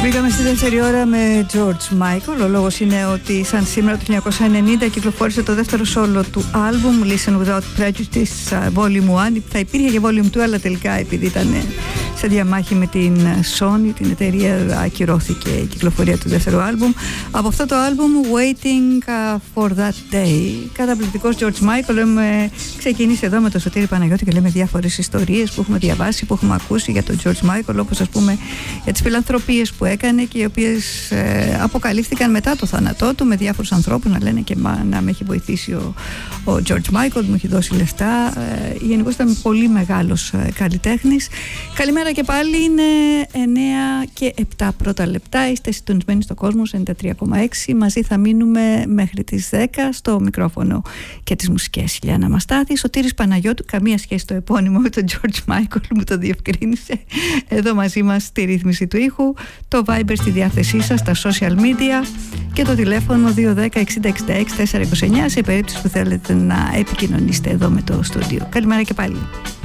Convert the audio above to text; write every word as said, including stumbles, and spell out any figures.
Μπήκαμε στη δεύτερη ώρα με George Michael. Ο λόγος είναι ότι σαν σήμερα το χίλια εννιακόσια ενενήντα κυκλοφόρησε το δεύτερο σόλο του άλμπουμ Listen Without Prejudice Volume ένα. Θα υπήρχε και Volume δύο, αλλά τελικά επειδή ήταν σε διαμάχη με την Sony, την εταιρεία, ακυρώθηκε η κυκλοφορία του δεύτερου άλμπουμ. Από αυτό το άλμπουμ Waiting for That Day, καταπληκτικός George Michael. Έχουμε ξεκινήσει εδώ με τον Σωτήρη Παναγιώτη και λέμε διάφορες ιστορίες που έχουμε διαβάσει, που έχουμε ακούσει για τον George Michael, όπως ας πούμε για τις φιλανθρωπίες που έκανε και οι οποίες ε, αποκαλύφθηκαν μετά το θάνατό του, με διάφορους ανθρώπους να λένε και μα, να με έχει βοηθήσει ο, ο George Michael, μου έχει δώσει λεφτά. Ε, γενικώς ήταν πολύ μεγάλος ε, καλλιτέχνης. Καλημέρα και πάλι, είναι εννέα και επτά πρώτα λεπτά. Είστε συντονισμένοι στο κόσμο ενενήντα τρία κόμμα έξι. Μαζί θα μείνουμε μέχρι τις δέκα στο μικρόφωνο και τις μουσικές. Λιάννα Μαστάθη, Σωτήρης Παναγιώτου, καμία σχέση το επώνυμο με τον George Michael, μου το διευκρίνησε. Εδώ μαζί μας στη ρύθμιση του ήχου, το Viber στη διάθεσή σας, τα social media και το τηλέφωνο δύο ένα μηδέν εξήντα εξήντα έξι τετρακόσια είκοσι εννιά σε περίπτωση που θέλετε να επικοινωνήσετε εδώ με το στούντιο. Καλημέρα και πάλι.